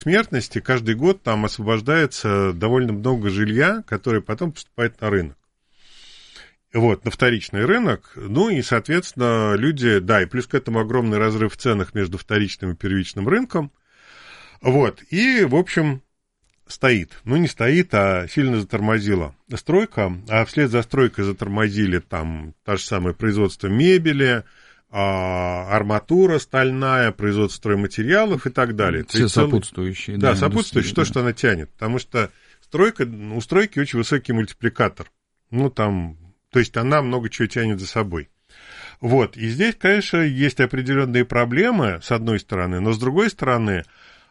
смертности каждый год там освобождается довольно много жилья, которое потом поступает на рынок. Вот, на вторичный рынок, ну и, соответственно, люди, да, и плюс к этому огромный разрыв в ценах между вторичным и первичным рынком, вот, и, в общем, стоит, ну не стоит, а сильно затормозила стройка, а вслед за стройкой затормозили там то же самое производство мебели, арматура стальная, производство стройматериалов и так далее. Все сопутствующие. Да, сопутствующие, то, что она тянет, потому что у стройки очень высокий мультипликатор, ну там... То есть она много чего тянет за собой. Вот. И здесь, конечно, есть определенные проблемы, с одной стороны, но с другой стороны,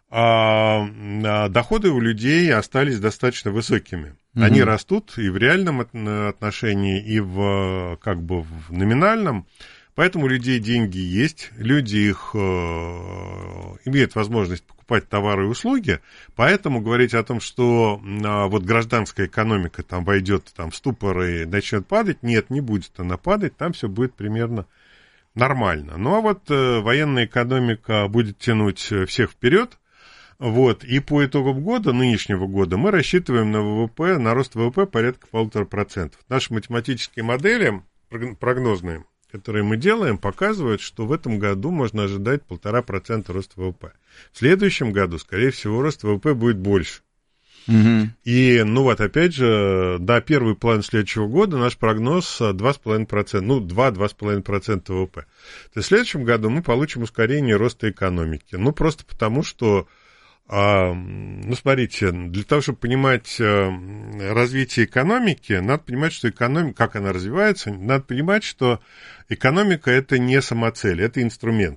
доходы у людей остались достаточно высокими. Они растут и в реальном отношении, и в номинальном. Поэтому у людей деньги есть, люди их имеют возможность покупать товары и услуги, поэтому говорить о том, что вот гражданская экономика там войдет там, в ступор и начнет падать, нет, не будет она падать, там все будет примерно нормально. Ну а вот военная экономика будет тянуть всех вперед, вот, и по итогам года, нынешнего года, мы рассчитываем на ВВП, на рост ВВП порядка 1,5%. Наши математические модели прогнозные, которые мы делаем, показывают, что в этом году можно ожидать 1,5% роста ВВП. В следующем году, скорее всего, рост ВВП будет больше. И, ну вот, опять же, до первой половины следующего года наш прогноз 2,5%, ну, 2-2,5% ВВП. То есть в следующем году мы получим ускорение роста экономики. Ну, просто потому, что, ну, смотрите, для того, чтобы понимать развитие экономики, надо понимать, что экономика, как она развивается, надо понимать, что экономика – это не самоцель, это инструмент.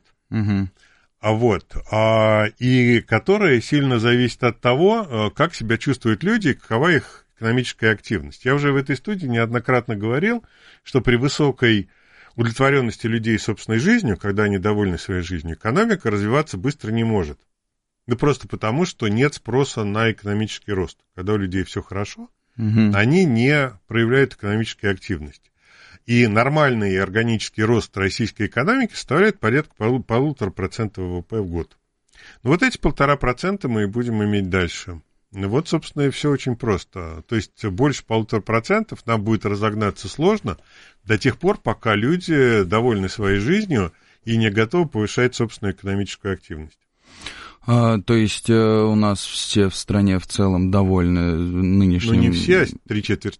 И которая сильно зависит от того, как себя чувствуют люди, какова их экономическая активность. Я уже в этой студии неоднократно говорил, что при высокой удовлетворенности людей собственной жизнью, когда они довольны своей жизнью, экономика развиваться быстро не может. Ну, просто потому, что нет спроса на экономический рост. Когда у людей все хорошо, они не проявляют экономической активности. И нормальный органический рост российской экономики составляет порядка 1,5% ВВП в год. Но вот эти 1,5% мы и будем иметь дальше. Вот, собственно, и все очень просто. То есть больше 1,5% нам будет разогнаться сложно до тех пор, пока люди довольны своей жизнью и не готовы повышать собственную экономическую активность. То есть у нас все в стране в целом довольны нынешним... Ну, не все, а 3/4.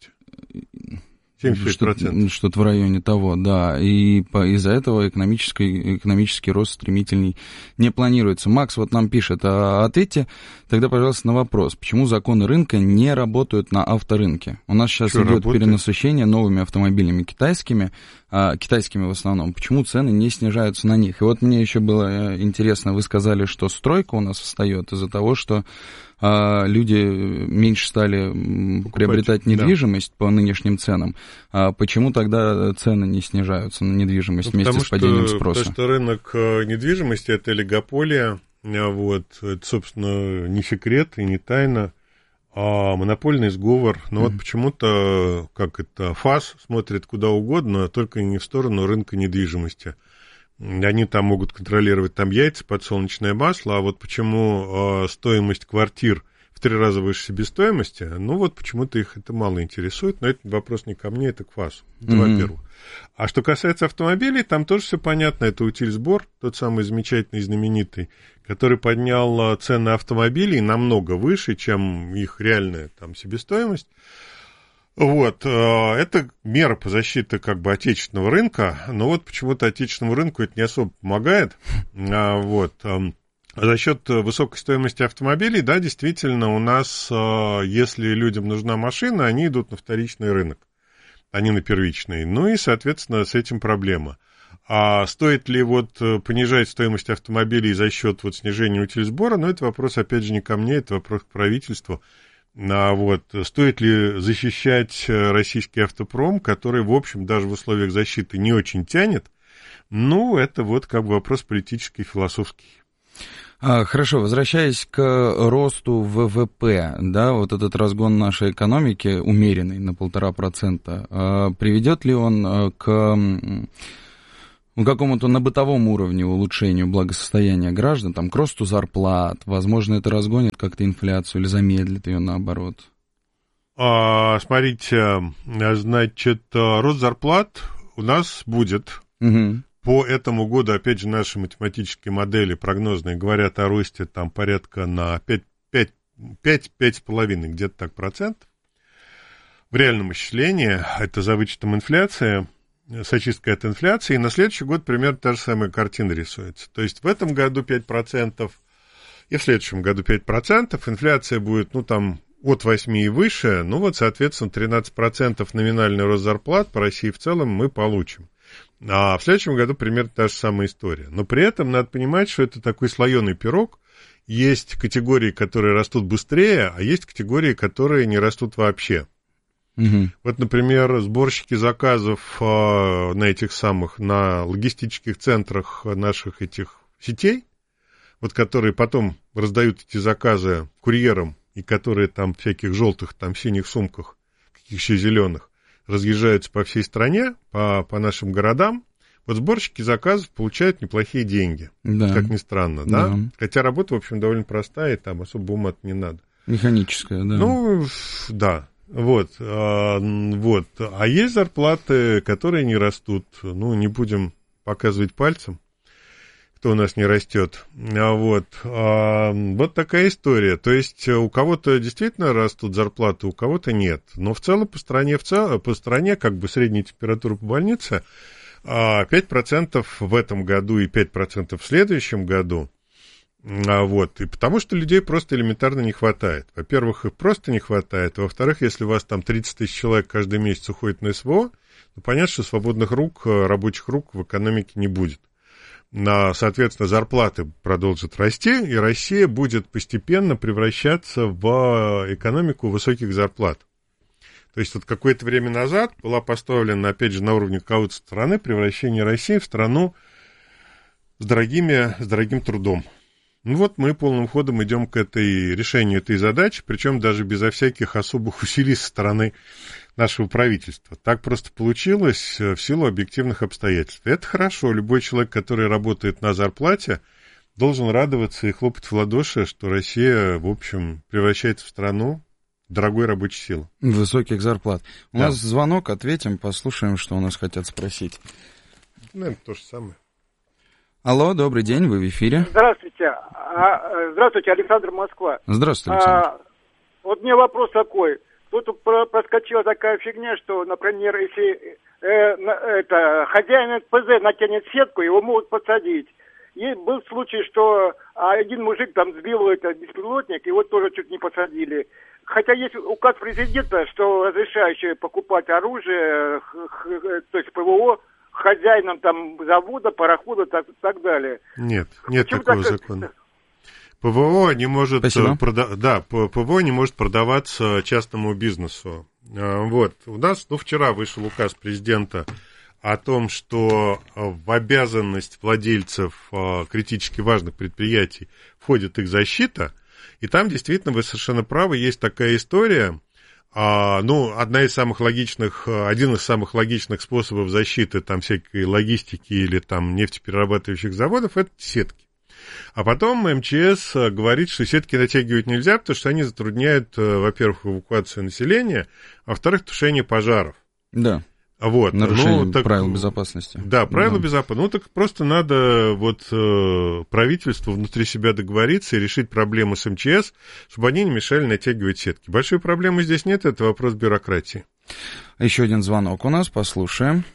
75%. Что-то в районе того, да. И из-за этого экономический рост стремительный не планируется. Макс вот нам пишет, ответьте тогда, пожалуйста, на вопрос, почему законы рынка не работают на авторынке? У нас сейчас идет перенасыщение новыми автомобилями китайскими в основном. Почему цены не снижаются на них? И вот мне еще было интересно, вы сказали, что стройка у нас встает из-за того, что люди меньше стали приобретать недвижимость по нынешним ценам. Почему тогда цены не снижаются на недвижимость вместе с падением спроса? Потому что рынок недвижимости – это олигополия, вот, это, собственно, не секрет и не тайна, а монопольный сговор. Но вот почему-то, ФАС смотрит куда угодно, только не в сторону рынка недвижимости. Они там могут контролировать там яйца, подсолнечное масло, а вот почему стоимость квартир в 3 раза выше себестоимости, ну вот почему-то их это мало интересует, но это вопрос не ко мне, это к ФАСу, это во-первых. А что касается автомобилей, там тоже все понятно, это утильсбор, тот самый замечательный, знаменитый, который поднял цены автомобилей намного выше, чем их реальная там себестоимость. Вот, это мера по защите отечественного рынка, но вот почему-то отечественному рынку это не особо помогает. За счет высокой стоимости автомобилей, да, действительно, у нас, если людям нужна машина, они идут на вторичный рынок, а не на первичный. Ну и, соответственно, с этим проблема. А стоит ли понижать стоимость автомобилей за счет снижения утильсбора, ну, это вопрос, опять же, не ко мне, это вопрос к правительству. Стоит ли защищать российский автопром, который, в общем, даже в условиях защиты не очень тянет? Ну, это вопрос политический, философский. Хорошо, возвращаясь к росту ВВП, да, вот этот разгон нашей экономики, умеренный на 1,5%, приведет ли он к какому-то на бытовом уровне улучшению благосостояния граждан, там, к росту зарплат, возможно, это разгонит как-то инфляцию или замедлит ее наоборот? Смотрите, значит, рост зарплат у нас будет. По этому году, опять же, наши математические модели прогнозные говорят о росте там порядка на 5,5 где-то так процентов. В реальном исчислении, это за вычетом инфляции, с очисткой от инфляции, и на следующий год примерно та же самая картина рисуется. То есть в этом году 5%, и в следующем году 5%, инфляция будет, там, от 8 и выше, соответственно, 13% номинальный рост зарплат по России в целом мы получим. А в следующем году примерно та же самая история. Но при этом надо понимать, что это такой слоеный пирог. Есть категории, которые растут быстрее, а есть категории, которые не растут вообще. Вот, например, сборщики заказов на логистических центрах наших этих сетей, которые потом раздают эти заказы курьерам, и которые там в всяких желтых, там синих сумках, каких еще зеленых, разъезжаются по всей стране, по нашим городам. Вот сборщики заказов получают неплохие деньги, как ни странно, да? Хотя работа, в общем, довольно простая, и там особо ума не надо. Механическая, да. Да. А есть зарплаты, которые не растут. Не будем показывать пальцем, кто у нас не растет. Вот такая история. То есть у кого-то действительно растут зарплаты, у кого-то нет. Но в целом по стране как бы средняя температура по больнице 5% в этом году и 5% в следующем году. И потому что людей просто элементарно не хватает. Во-первых, их просто не хватает. Во-вторых, если у вас там 30 тысяч человек каждый месяц уходит на СВО, то понятно, что свободных рук, рабочих рук в экономике не будет. Соответственно, зарплаты продолжат расти, и Россия будет постепенно превращаться в экономику высоких зарплат. То есть какое-то время назад была поставлена, опять же, на уровне какой-то страны превращение России в страну с дорогим трудом. Мы полным ходом идем к решению этой задачи, причем даже безо всяких особых усилий со стороны нашего правительства. Так просто получилось в силу объективных обстоятельств. И это хорошо. Любой человек, который работает на зарплате, должен радоваться и хлопать в ладоши, что Россия, в общем, превращается в страну дорогой рабочей силы. Высоких зарплат. У нас звонок, ответим, послушаем, что у нас хотят спросить. Наверное, то же самое. Алло, добрый день, вы в эфире. Здравствуйте. Здравствуйте, Александр, Москва. Здравствуйте, Александр. Вот мне вопрос такой. Тут проскочила такая фигня, что, например, если хозяин НПЗ натянет сетку, его могут посадить. И был случай, что один мужик там сбил беспилотник, его тоже чуть не посадили. Хотя есть указ президента, что разрешающий покупать оружие, то есть ПВО, хозяинам там завода, парохода, так далее. Нет такого закона. ПВО не может ПВО не может продаваться частному бизнесу. У нас, вчера вышел указ президента о том, что в обязанность владельцев критически важных предприятий входит их защита, и там действительно, вы совершенно правы, есть такая история. Один из самых логичных способов защиты там всякой логистики или там нефтеперерабатывающих заводов — это сетки. А потом МЧС говорит, что сетки натягивать нельзя, потому что они затрудняют, во-первых, эвакуацию населения, а во-вторых, тушение пожаров. Да. Нарушение правил безопасности. Да, правила безопасности. Так просто надо правительству внутри себя договориться и решить проблему с МЧС, чтобы они не мешали натягивать сетки. Большой проблемы здесь нет, это вопрос бюрократии. Еще один звонок у нас, послушаем.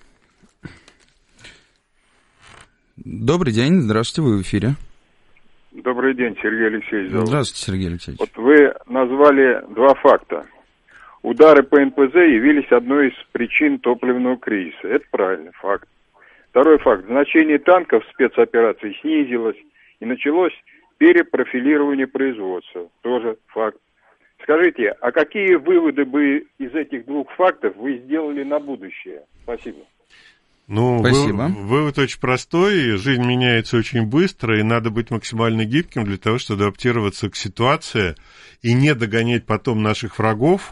Добрый день, здравствуйте, вы в эфире. Добрый день, Сергей Алексеевич. Здравствуйте, Сергей Алексеевич. Вы назвали два факта. Удары по НПЗ явились одной из причин топливного кризиса. Это правильный факт. Второй факт. Значение танков в спецоперации снизилось, и началось перепрофилирование производства. Тоже факт. Скажите, а какие выводы бы из этих двух фактов вы сделали на будущее? Спасибо. Спасибо. Вывод очень простой. Жизнь меняется очень быстро, и надо быть максимально гибким для того, чтобы адаптироваться к ситуации и не догонять потом наших врагов,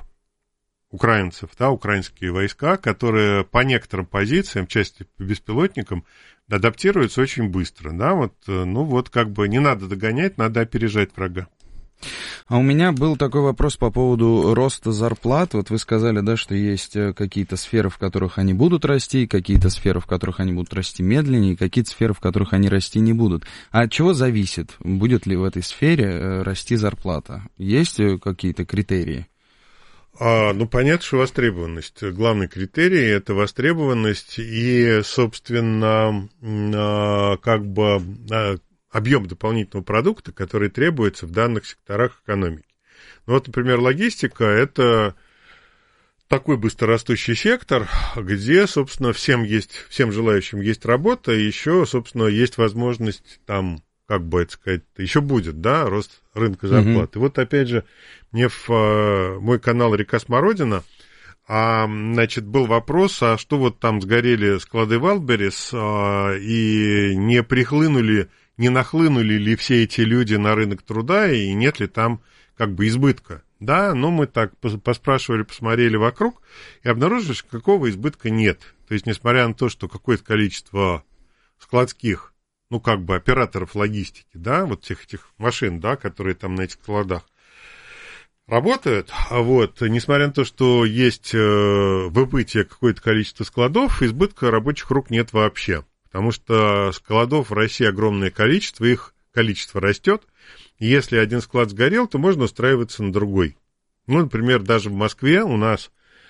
украинцев, украинские войска, которые по некоторым позициям, части по беспилотникам, адаптируются очень быстро, да, вот, ну, вот, как бы не надо догонять, надо опережать врага. А у меня был такой вопрос по поводу роста зарплат. Вот вы сказали, да, что есть какие-то сферы, в которых они будут расти, какие-то сферы, в которых они будут расти медленнее, какие-то сферы, в которых они расти не будут. А от чего зависит, будет ли в этой сфере расти зарплата? Есть какие-то критерии? Ну, понятно, что востребованность. Главный критерий – это востребованность и, собственно, как бы объем дополнительного продукта, который требуется в данных секторах экономики. Ну, вот, например, логистика – это такой быстрорастущий сектор, где, собственно, всем желающим есть работа, и еще, собственно, есть возможность там, как бы это сказать, еще будет, да, рост рынка зарплат. И вот, опять же, мне в мой канал «Река Смородина», значит, был вопрос, а что вот там сгорели склады Вайлдберрис, и не нахлынули ли все эти люди на рынок труда, и нет ли там как бы избытка. Да, но мы так поспрашивали, посмотрели вокруг, и обнаружили, что какого избытка нет. То есть, несмотря на то, что какое-то количество складских, ну, как бы операторов логистики, да, вот всех этих машин, да, которые там на этих складах работают, вот, несмотря на то, что есть выбытие какое-то количество складов, избытка рабочих рук нет вообще. Потому что складов в России огромное количество, их количество растет. И если один склад сгорел, то можно устраиваться на другой. Ну, например, даже в Москве у нас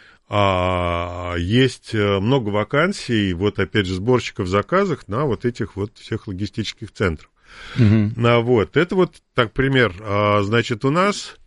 есть много вакансий, вот опять же, сборщиков заказов на вот этих вот всех логистических центрах. Вот, это вот так пример. Значит, у нас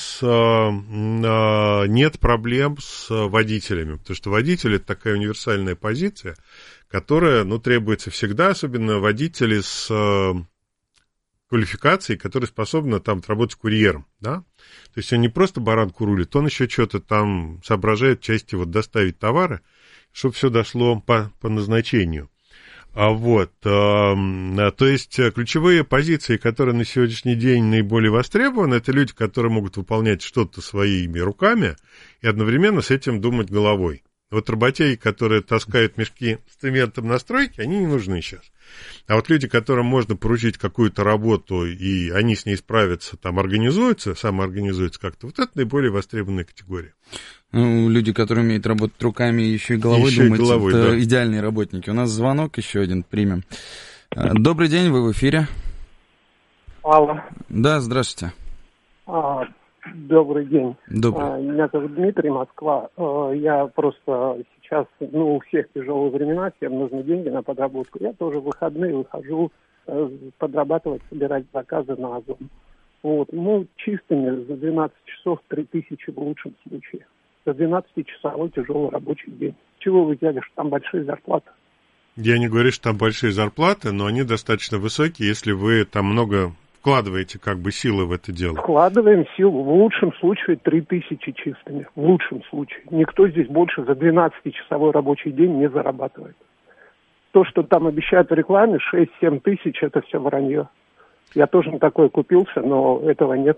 нет проблем с водителями, потому что водитель – это такая универсальная позиция, которая, ну, требуется всегда, особенно водители с квалификацией, которые способны там работать курьером, да. То есть он не просто баранку рулит, он еще что-то там соображает, части вот доставить товары, чтобы все дошло по назначению. Вот, то есть ключевые позиции, которые на сегодняшний день наиболее востребованы, это люди, которые могут выполнять что-то своими руками и одновременно с этим думать головой. Вот работяги, которые таскают мешки с цементом на стройке, они не нужны сейчас. А вот люди, которым можно поручить какую-то работу, и они с ней справятся, там самоорганизуются как-то, вот это наиболее востребованная категория. Ну, люди, которые умеют работать руками, еще и головой думать, это да. Идеальные работники. У нас звонок еще один примем. Добрый день, вы в эфире. Алло. Да, здравствуйте. Добрый день. Добрый. Меня зовут Дмитрий, Москва. Я просто сейчас, у всех тяжелые времена, всем нужны деньги на подработку. Я тоже в выходные выхожу подрабатывать, собирать заказы на Озон. Вот, чистыми за 12 часов 3000 в лучшем случае. За 12-часовой тяжелый рабочий день. Чего вы взяли, что там большие зарплаты? Я не говорю, что там большие зарплаты, но они достаточно высокие, если вы там много вкладываете как бы силы в это дело. Вкладываем силу. В лучшем случае 3000 чистыми. В лучшем случае. Никто здесь больше за 12-часовой рабочий день не зарабатывает. То, что там обещают в рекламе, 6-7 тысяч, это все вранье. Я тоже на такое купился, но этого нет.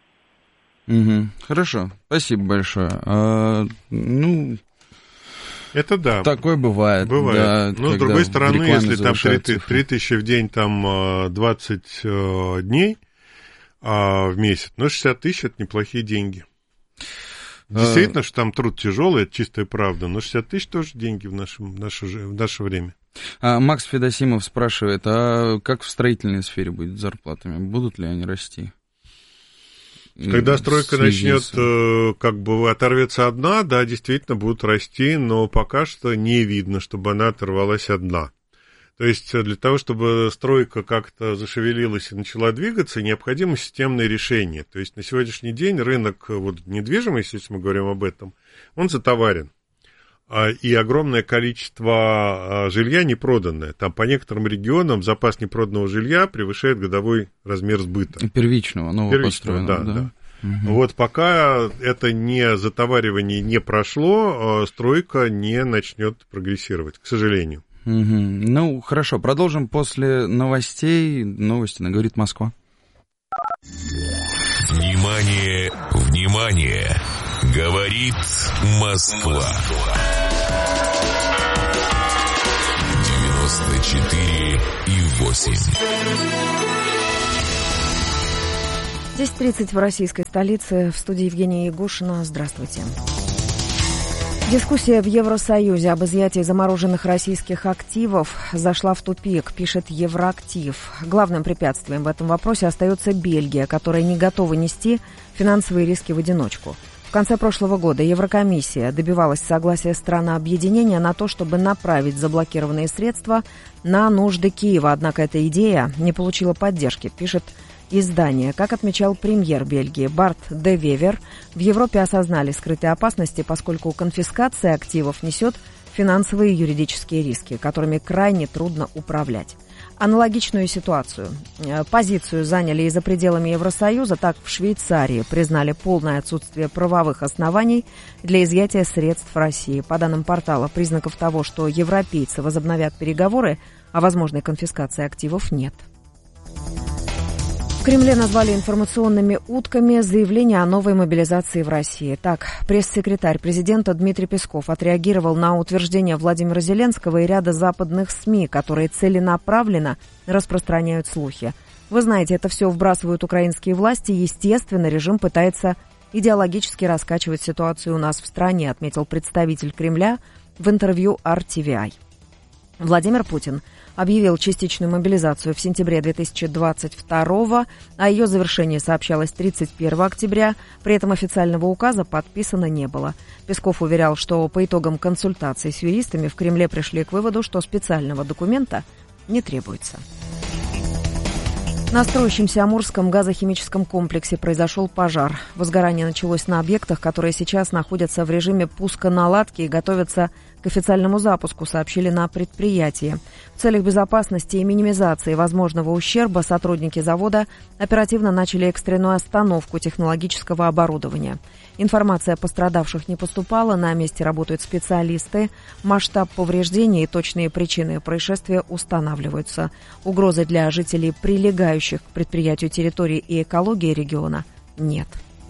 Хорошо, спасибо большое. Это да. Такое бывает. Да, но с другой стороны, если там 3000 в день, там 20 дней в месяц, 60 тысяч – это неплохие деньги. Действительно, что там труд тяжелый, это чистая правда, но 60 тысяч тоже деньги в наше время. Макс Федосимов спрашивает, а как в строительной сфере будет с зарплатами? Будут ли они расти? Когда стройка начнет, как бы оторвется одна, да, действительно будут расти, но пока что не видно, чтобы она оторвалась одна. То есть для того, чтобы стройка как-то зашевелилась и начала двигаться, необходимо системное решение. То есть на сегодняшний день рынок вот, недвижимости, если мы говорим об этом, он затоварен. И огромное количество жилья не проданное. Там по некоторым регионам запас непроданного жилья превышает годовой размер сбыта. Первичного, нового построенного. Да. Угу. Вот пока это затоваривание не прошло, стройка не начнет прогрессировать, к сожалению. Ну, хорошо, продолжим после новостей. Новости на «Говорит Москва». Внимание, внимание! Говорит Москва. 104,8. 10:30 в российской столице. В студии Евгения Ягушина. Здравствуйте. Дискуссия в Евросоюзе об изъятии замороженных российских активов зашла в тупик, пишет Евроактив. Главным препятствием в этом вопросе остается Бельгия, которая не готова нести финансовые риски в одиночку. В конце прошлого года Еврокомиссия добивалась согласия стран объединения на то, чтобы направить заблокированные средства на нужды Киева. Однако эта идея не получила поддержки, пишет издание. Как отмечал премьер Бельгии Барт де Вевер, в Европе осознали скрытые опасности, поскольку конфискация активов несет финансовые и юридические риски, которыми крайне трудно управлять. Аналогичную позицию заняли и за пределами Евросоюза. Так, в Швейцарии признали полное отсутствие правовых оснований для изъятия средств России. По данным портала, признаков того, что европейцы возобновят переговоры о возможной конфискации активов, нет. В Кремле назвали информационными утками заявление о новой мобилизации в России. Так, пресс-секретарь президента Дмитрий Песков отреагировал на утверждение Владимира Зеленского и ряда западных СМИ, которые целенаправленно распространяют слухи. Вы знаете, это все вбрасывают украинские власти. Естественно, режим пытается идеологически раскачивать ситуацию у нас в стране, отметил представитель Кремля в интервью RTVI. Владимир Путин объявил частичную мобилизацию в сентябре 2022-го, о ее завершении сообщалось 31 октября, при этом официального указа подписано не было. Песков уверял, что по итогам консультаций с юристами в Кремле пришли к выводу, что специального документа не требуется. На строящемся Амурском газохимическом комплексе произошел пожар. Возгорание началось на объектах, которые сейчас находятся в режиме пусконаладки и готовятся к официальному запуску, сообщили на предприятии. В целях безопасности и минимизации возможного ущерба сотрудники завода оперативно начали экстренную остановку технологического оборудования. Информация о пострадавших не поступала, на месте работают специалисты. Масштаб повреждений и точные причины происшествия устанавливаются. Угрозы для жителей прилегающих к предприятию территории и экологии региона нет.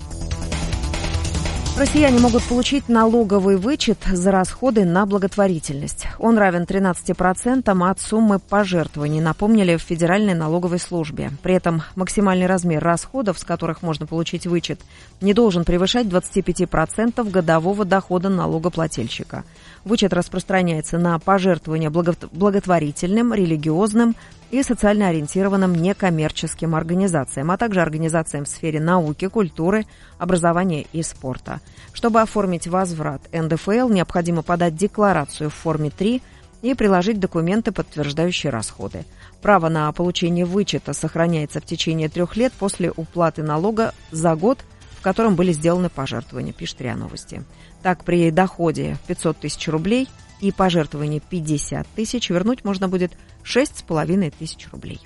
Россияне могут получить налоговый вычет за расходы на благотворительность. Он равен 13% от суммы пожертвований, напомнили в Федеральной налоговой службе. При этом максимальный размер расходов, с которых можно получить вычет, не должен превышать 25% годового дохода налогоплательщика. Вычет распространяется на пожертвования благотворительным, религиозным и социально ориентированным некоммерческим организациям, а также организациям в сфере науки, культуры, образования и спорта. Чтобы оформить возврат НДФЛ, необходимо подать декларацию в форме 3 и приложить документы, подтверждающие расходы. Право на получение вычета сохраняется в течение 3 лет после уплаты налога за год, в котором были сделаны пожертвования, пишет РИА Новости. Так, при доходе 500 тысяч рублей и пожертвовании 50 тысяч вернуть можно будет 6,5 тысяч рублей.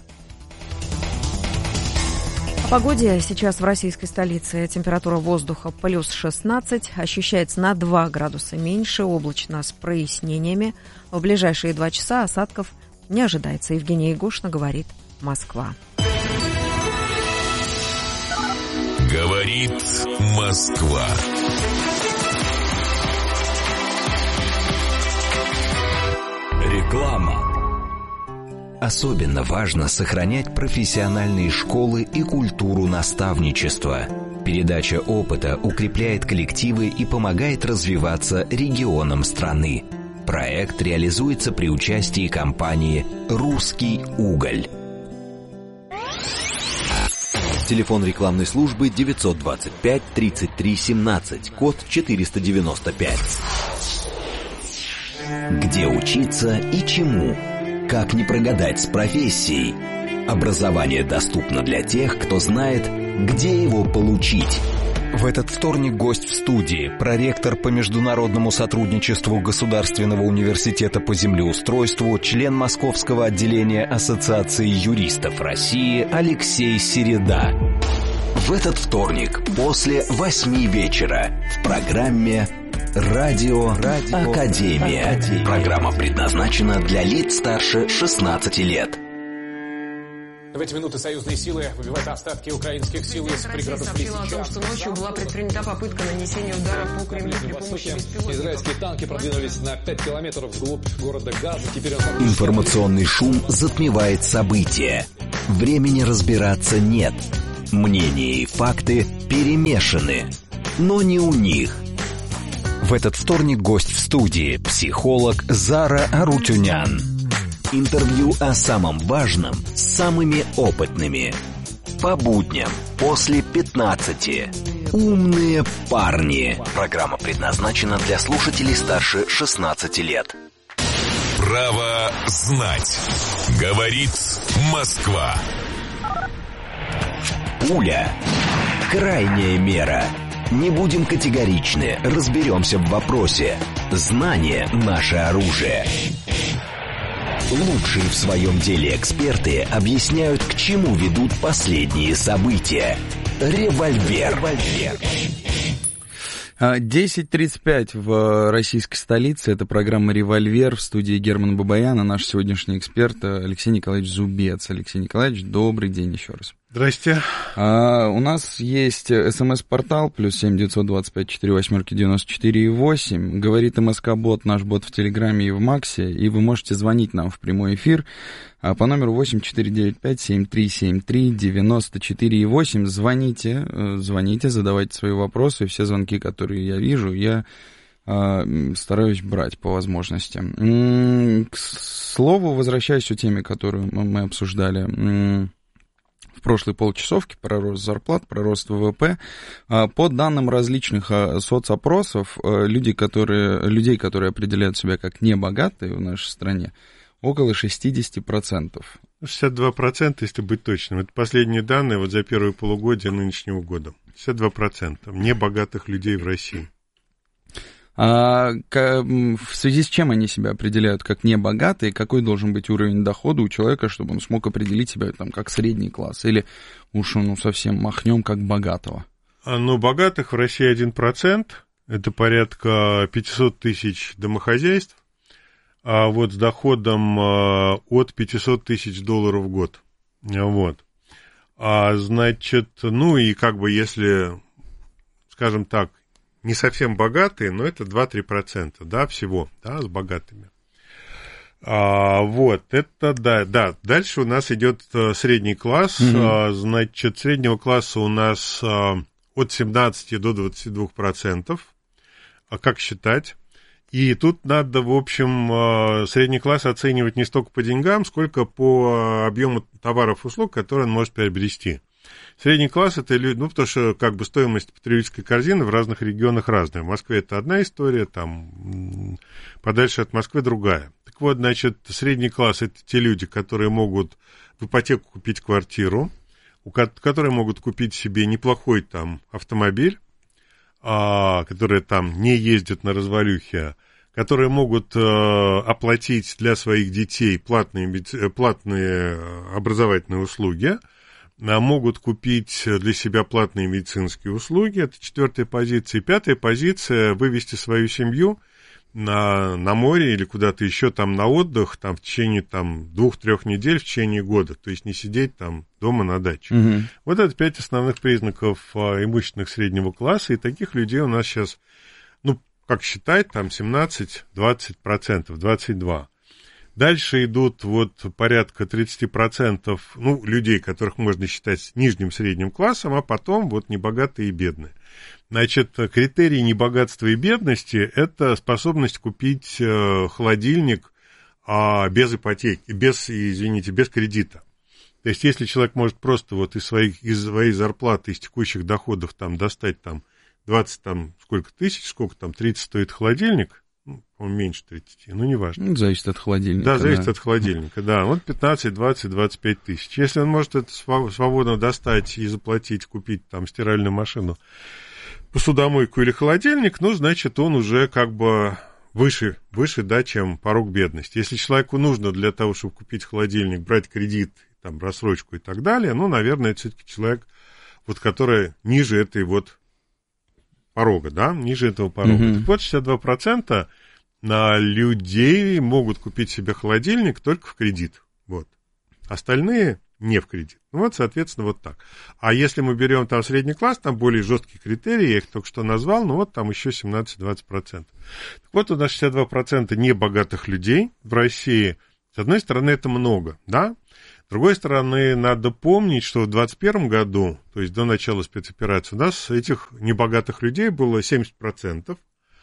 О погоде сейчас в российской столице. Температура воздуха плюс 16, ощущается на 2 градуса меньше, облачно с прояснениями. В ближайшие 2 часа осадков не ожидается. Евгения Ягушина, говорит Москва. Говорит Москва. Реклама. Особенно важно сохранять профессиональные школы и культуру наставничества. Передача опыта укрепляет коллективы и помогает развиваться регионам страны. Проект реализуется при участии компании «Русский уголь». Телефон рекламной службы 925 33 17, код 495. Где учиться и чему? Как не прогадать с профессией? Образование доступно для тех, кто знает, где его получить. В этот вторник гость в студии, проректор по международному сотрудничеству Государственного университета по землеустройству, член Московского отделения Ассоциации юристов России Алексей Середа. В этот вторник после 8 вечера в программе «Радио Академия». Программа предназначена для лиц старше 16 лет. В эти минуты союзные силы выбивают остатки украинских сил из пригородов Лисичанска. Сообщила о том, что ночью была предпринята попытка нанесения удара по Кремлю при помощи беспилотников. Израильские танки продвинулись на 5 километров вглубь города Газа. Теперь Информационный шум затмевает события. Времени разбираться нет. Мнения и факты перемешаны. Но не у них. В этот вторник гость в студии – психолог Зара Арутюнян. Интервью о самом важном с самыми опытными. По будням после 15. Умные парни. Программа предназначена для слушателей старше 16 лет. Право знать. Говорит Москва. Пуля. Крайняя мера. Не будем категоричны, разберемся в вопросе. Знание – наше оружие. Лучшие в своем деле эксперты объясняют, к чему ведут последние события. Револьвер. 10:35 в российской столице. Это программа «Револьвер», в студии Герман Бабаян, а наш сегодняшний эксперт Алексей Николаевич Зубец. Алексей Николаевич, добрый день еще раз. Здрасте. У нас есть СМС-портал +7 925 48 94 8. Говорит МСК-бот, наш бот в Телеграме и в Максе. И вы можете звонить нам в прямой эфир по номеру 8495-7373-94,8. Звоните, задавайте свои вопросы. Все звонки, которые я вижу, я стараюсь брать по возможности. К слову, возвращаясь к теме, которую мы обсуждали в прошлой полчасовке, про рост зарплат, про рост ВВП. По данным различных соцопросов, людей, которые определяют себя как небогатые в нашей стране, около 60%. 62%, если быть точным. Это последние данные вот за первое полугодие нынешнего года. 62% небогатых людей в России. В связи с чем они себя определяют как небогатые? Какой должен быть уровень дохода у человека, чтобы он смог определить себя там, как средний класс? Или уж совсем махнем как богатого? Богатых в России 1%. Это порядка 500 тысяч домохозяйств. А вот с доходом от 500 тысяч долларов в год. Вот. Если, скажем так, не совсем богатые, но это 2-3%, да, всего, да, с богатыми. Дальше у нас идет средний класс, среднего класса у нас от 17 до 22%, как считать? И тут надо, в общем, средний класс оценивать не столько по деньгам, сколько по объему товаров и услуг, которые он может приобрести. Средний класс – это люди, потому что стоимость потребительской корзины в разных регионах разная. В Москве это одна история, там подальше от Москвы другая. Так вот, средний класс – это те люди, которые могут в ипотеку купить квартиру, которые могут купить себе неплохой там автомобиль, которые там не ездят на развалюхе, которые могут оплатить для своих детей платные образовательные услуги, могут купить для себя платные медицинские услуги. Это 4-я позиция. И 5-я позиция – вывести свою семью на море или куда-то еще там на отдых там, в течение 2-3 недель в течение года. То есть не сидеть там дома на даче. Угу. Вот это 5 основных признаков имущественных среднего класса. И таких людей у нас сейчас, как считать, там 17-20%, 22%. Дальше идут порядка 30% людей, которых можно считать нижним средним классом, а потом небогатые и бедные. Критерий небогатства и бедности – это способность купить холодильник без ипотеки, без кредита. То есть, если человек может просто из своей зарплаты, из текущих доходов достать 20 тысяч, 30 стоит холодильник, по-моему, меньше 30, неважно. Зависит от холодильника. Да, зависит от холодильника, да. 15, 20, 25 тысяч. Если он может это свободно достать и заплатить, купить стиральную машину, посудомойку или холодильник, значит, он уже выше, чем порог бедности. Если человеку нужно для того, чтобы купить холодильник, брать кредит, рассрочку и так далее, наверное, это все-таки человек, который ниже этой порога, да, ниже этого порога. Так вот, 62% людей могут купить себе холодильник только в кредит. Остальные не в кредит. Вот, соответственно, вот так. А если мы берем там средний класс, там более жесткие критерии, я их только что назвал, ну вот там еще 17-20%. Так вот, у нас 62% небогатых людей в России. С одной стороны, это много, да? С другой стороны, надо помнить, что в 2021 году, то есть до начала спецоперации, у нас этих небогатых людей было 70%.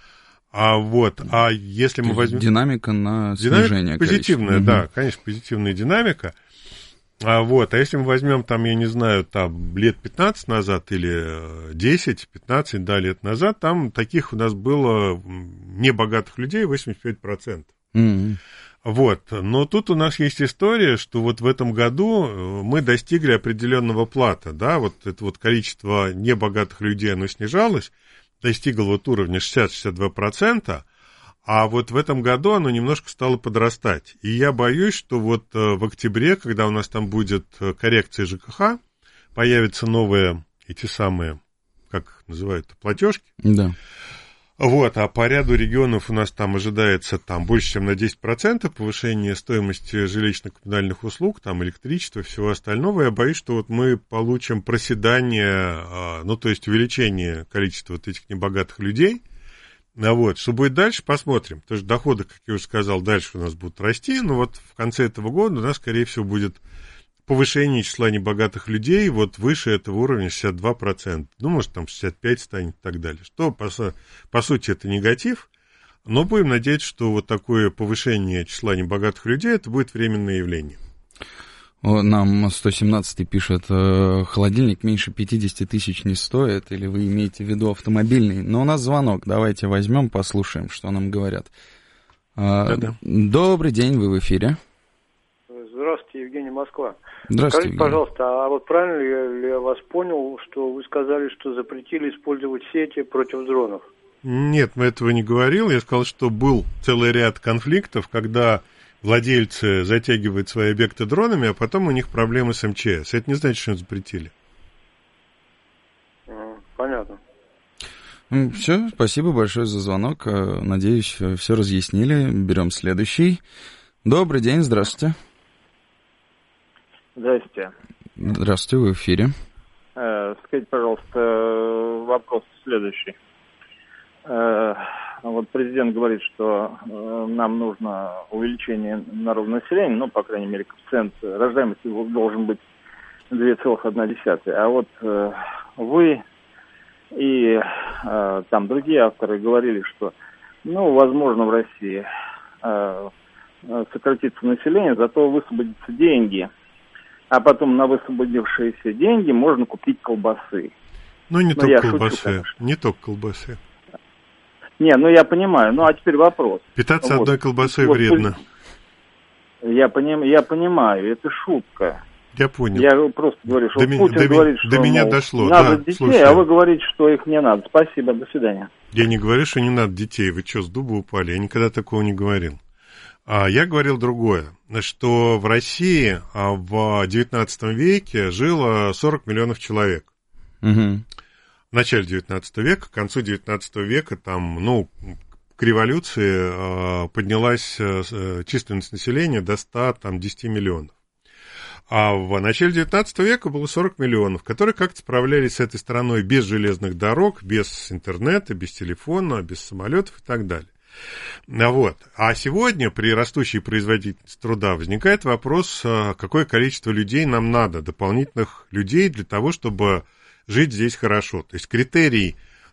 А если мы возьмем... Динамика на снижение. Позитивная, да, конечно, позитивная динамика. А если мы возьмем, там, я не знаю, там, лет 15 назад или 10-15, да, лет назад, там таких у нас было небогатых людей 85%. Но тут у нас есть история, что вот в этом году мы достигли определенного плата, да, вот это вот количество небогатых людей, оно снижалось, достигло вот уровня 60-62%, а вот в этом году оно немножко стало подрастать. И я боюсь, что вот в октябре, когда у нас там будет коррекция ЖКХ, появятся новые эти самые, как их называют, платежки. Да. А по ряду регионов у нас там ожидается там больше, чем на 10% повышение стоимости жилищно-коммунальных услуг, там электричества и всего остального. Я боюсь, что вот мы получим проседание, то есть увеличение количества вот этих небогатых людей. Что будет дальше, посмотрим. Потому что доходы, как я уже сказал, дальше у нас будут расти, но вот в конце этого года у нас, скорее всего, будет повышение числа небогатых людей вот выше этого уровня 62%. Ну, может, там 65% станет и так далее. Что, по сути, это негатив, но будем надеяться, что вот такое повышение числа небогатых людей, это будет временное явление. Нам 117-й пишет, холодильник меньше 50 тысяч не стоит, или вы имеете в виду автомобильный? Но у нас звонок, давайте возьмем, послушаем, что нам говорят. Да-да. Добрый день, вы в эфире. Здравствуйте, Евгений, Москва. Здравствуйте, Скажите, пожалуйста, а вот правильно ли я вас понял, что вы сказали, что запретили использовать сети против дронов? Нет, мы этого не говорил. Я сказал, что был целый ряд конфликтов, когда владельцы затягивают свои объекты дронами, а потом у них проблемы с МЧС. Это не значит, что запретили. Понятно. Все, спасибо большое за звонок. Надеюсь, все разъяснили. Берем следующий. Добрый день, здравствуйте. Здравствуйте. Здравствуйте, вы в эфире. Скажите, пожалуйста, вопрос следующий. Вот президент говорит, что нам нужно увеличение народного населения, ну, по крайней мере, коэффициент рождаемости должен быть 2,1. А вот вы и там другие авторы говорили, что, возможно, в России сократится население, зато высвободятся деньги, а потом на высвободившиеся деньги можно купить колбасы. Не только колбасы, не только колбасы. Не, я понимаю. А теперь вопрос. Питаться одной колбасой вредно. Я понимаю, это шутка. Я понял. Я просто говорю, что Путин говорит, что до меня дошло. Надо детей, слушай. А вы говорите, что их не надо. Спасибо, до свидания. Я не говорю, что не надо детей. Вы что, с дуба упали? Я никогда такого не говорил. Я говорил другое, что в России в XIX веке жило 40 миллионов человек. Угу. В начале XIX века, к концу XIX века, к революции поднялась численность населения до 110 миллионов. А в начале XIX века было 40 миллионов, которые как-то справлялись с этой страной без железных дорог, без интернета, без телефона, без самолетов и так далее. А сегодня при растущей производительности труда возникает вопрос, какое количество людей нам надо, дополнительных людей для того, чтобы жить здесь хорошо. То есть критерий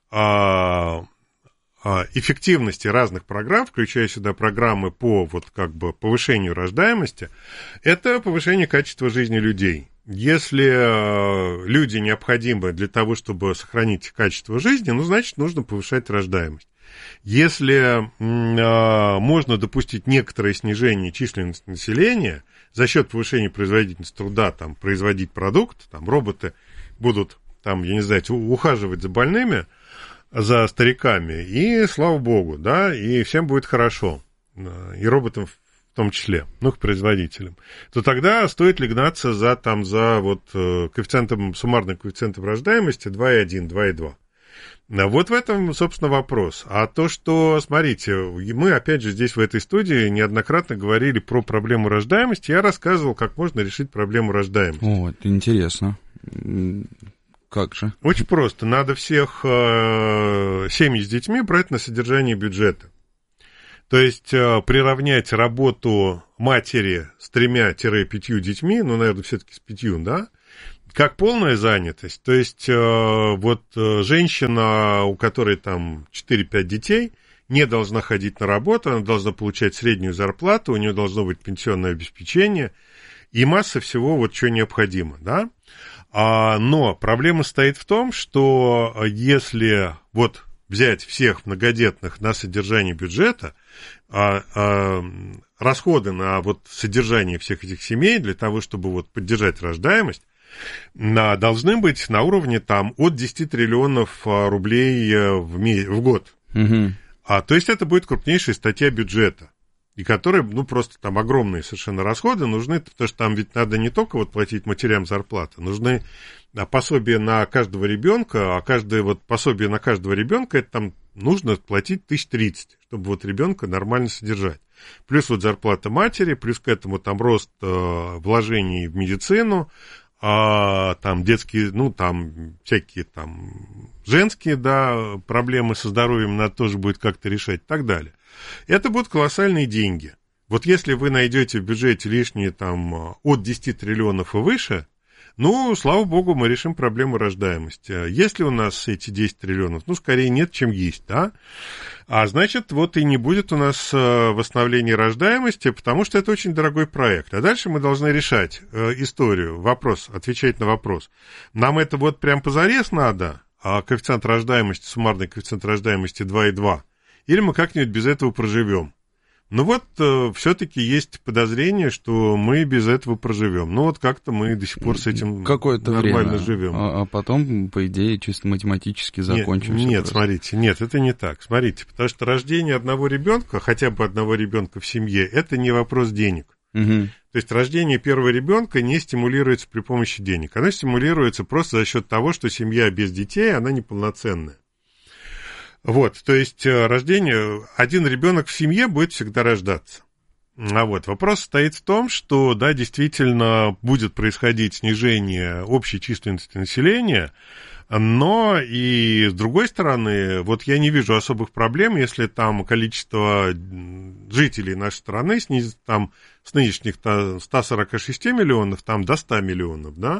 эффективности разных программ, включая сюда программы по повышению рождаемости, это повышение качества жизни людей. Если люди необходимы для того, чтобы сохранить качество жизни, значит, нужно повышать рождаемость. Если можно допустить некоторое снижение численности населения за счет повышения производительности труда, производить продукт, роботы будут ухаживать за больными, за стариками, и слава богу, да, и всем будет хорошо, и роботам в том числе, к производителям, то тогда стоит ли гнаться за суммарным коэффициентом рождаемости 2,1, 2,2. Вот в этом, собственно, вопрос. А то, что, смотрите, мы, опять же, здесь в этой студии неоднократно говорили про проблему рождаемости. Я рассказывал, как можно решить проблему рождаемости. О, это интересно. Как же? Очень просто. Надо всех семьи с детьми брать на содержание бюджета. То есть приравнять работу матери с 3-5 детьми, ну, наверное, все-таки с 5, да, как полная занятость. То есть вот женщина, у которой там 4-5 детей, не должна ходить на работу, она должна получать среднюю зарплату, у нее должно быть пенсионное обеспечение и масса всего, вот что необходимо, да. Но проблема стоит в том, что если вот взять всех многодетных на содержание бюджета, расходы на вот содержание всех этих семей для того, чтобы вот поддержать рождаемость, должны быть на уровне там от 10 триллионов рублей в год. Угу. То есть это будет крупнейшая статья бюджета, и которая, ну, просто там огромные совершенно расходы нужны, потому что там ведь надо не только вот платить матерям зарплаты, нужны пособия на каждого ребенка, а каждое вот пособие на каждого ребенка, это там нужно платить 1030, чтобы вот ребенка нормально содержать. Плюс вот зарплата матери, плюс к этому там рост вложений в медицину, там детские, ну, там всякие там женские, да, проблемы со здоровьем надо тоже будет как-то решать и так далее. Это будут колоссальные деньги. Вот если вы найдете в бюджете лишние там от 10 триллионов и выше, ну, слава богу, мы решим проблему рождаемости. Есть ли у нас эти 10 триллионов? Ну, скорее нет, чем есть, да? Значит, вот и не будет у нас восстановления рождаемости, потому что это очень дорогой проект. А дальше мы должны решать историю, вопрос, отвечать на вопрос. Нам это вот прям позарез надо, а коэффициент рождаемости, суммарный коэффициент рождаемости 2,2, или мы как-нибудь без этого проживем? Ну вот, все-таки есть подозрение, что мы без этого проживем. Ну вот как-то мы до сих пор с этим какое-то нормально время живем. А потом, по идее, чисто математически закончим. Нет, смотрите, нет, это не так. Смотрите, потому что рождение одного ребенка, хотя бы одного ребенка в семье, это не вопрос денег. Угу. То есть рождение первого ребенка не стимулируется при помощи денег. Оно стимулируется просто за счет того, что семья без детей, она неполноценная. Вот, то есть рождение, один ребенок в семье будет всегда рождаться. Вот, вопрос стоит в том, что, да, действительно будет происходить снижение общей численности населения, но и с другой стороны, вот я не вижу особых проблем, если там количество жителей нашей страны снизится там с нынешних 146 миллионов там до 100 миллионов, да.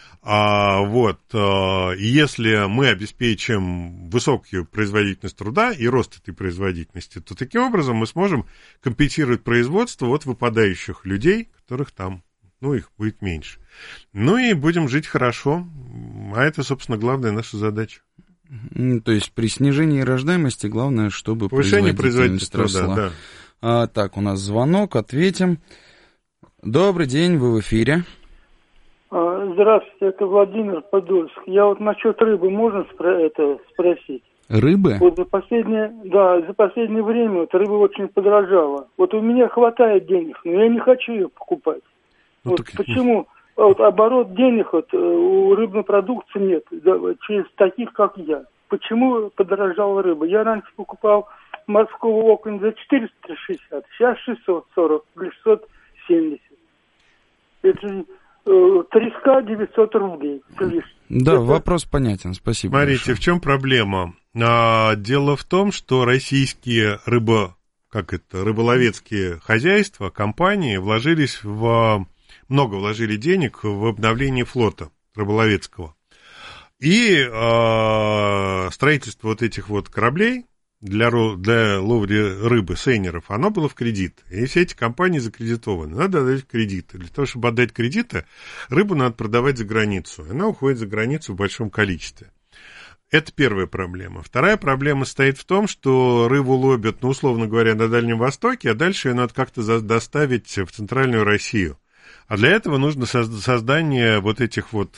Если мы обеспечим высокую производительность труда и рост этой производительности, то таким образом мы сможем компенсировать производство от выпадающих людей, которых там, ну, их будет меньше. Ну и будем жить хорошо, а это, собственно, главная наша задача. То есть при снижении рождаемости главное, чтобы производительность росла. Да. Так, у нас звонок, ответим. Добрый день, вы в эфире. Здравствуйте, это Владимир Подольск. Я вот насчет рыбы можно спросить? Рыбы? Вот за последнее время вот рыба очень подорожала. Вот у меня хватает денег, но я не хочу ее покупать. Ну, вот почему? Вот оборот денег вот, у рыбной продукции нет, через таких, как я. Почему подорожала рыба? Я раньше покупал морского окуня за 460, сейчас 640 или 670. Это треска 900 рублей. Да, вопрос понятен, спасибо. Смотрите, большое. В чем проблема? Дело в том, что российские рыболовецкие хозяйства, компании много вложили денег в обновление флота рыболовецкого. И строительство вот этих вот кораблей для ловли рыбы, сейнеров, оно было в кредит. И все эти компании закредитованы. Надо отдать кредиты. Для того, чтобы отдать кредиты, рыбу надо продавать за границу. Она уходит за границу в большом количестве. Это первая проблема. Вторая проблема стоит в том, что рыбу ловят, ну, условно говоря, на Дальнем Востоке, а дальше ее надо как-то доставить в Центральную Россию. А для этого нужно создание вот этих вот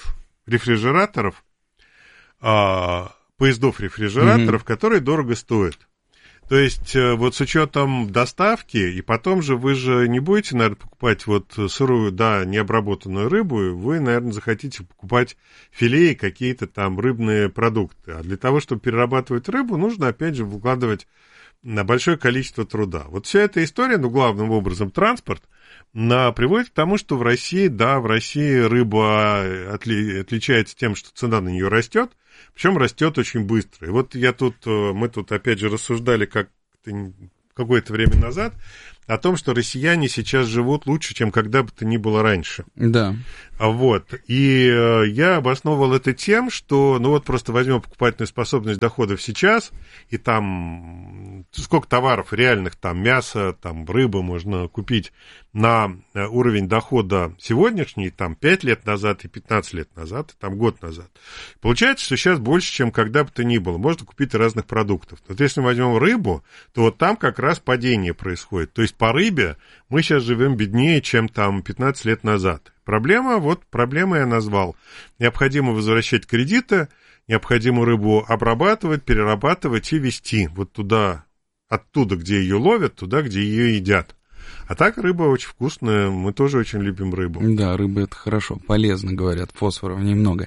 рефрижераторов, поездов-рефрижераторов, которые дорого стоят. То есть вот с учетом доставки, и потом же вы же не будете, наверное, покупать вот сырую, да, необработанную рыбу, вы, наверное, захотите покупать филе и какие-то там рыбные продукты. А для того, чтобы перерабатывать рыбу, нужно, опять же, вкладывать на большое количество труда. Вот вся эта история, ну, главным образом транспорт, приводит к тому, что в России, да, в России рыба отличается тем, что цена на нее растет, причем растет очень быстро. И вот мы тут опять же рассуждали какое-то время назад о том, что россияне сейчас живут лучше, чем когда бы то ни было раньше. Да. Вот. И я обосновывал это тем, что, ну вот просто возьмем покупательную способность доходов сейчас, и там сколько товаров реальных, там мясо, там рыба можно купить на уровень дохода сегодняшний, там 5 лет назад и 15 лет назад, и там год назад. Получается, что сейчас больше, чем когда бы то ни было. Можно купить разных продуктов. Вот если мы возьмем рыбу, то вот там как раз падение происходит. То есть по рыбе мы сейчас живем беднее, чем там 15 лет назад. Проблема я назвал. Необходимо возвращать кредиты, необходимо рыбу обрабатывать, перерабатывать и везти вот туда, оттуда, где ее ловят, туда, где ее едят. А так рыба очень вкусная, мы тоже очень любим рыбу. Да, рыба это хорошо, полезно, говорят, фосфора в ней много.